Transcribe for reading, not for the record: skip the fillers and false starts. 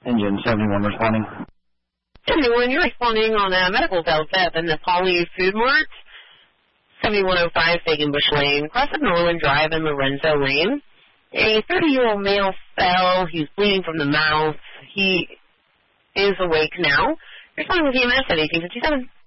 Engine 71 responding. 71, you're responding on Medical Delta in the Poly Food Mart. 7105 Fagan Bush Lane, cross of Norland Drive and Lorenzo Lane. A 30-year-old male fell. He's bleeding from the mouth. He is awake now. Responding with EMS at 1857.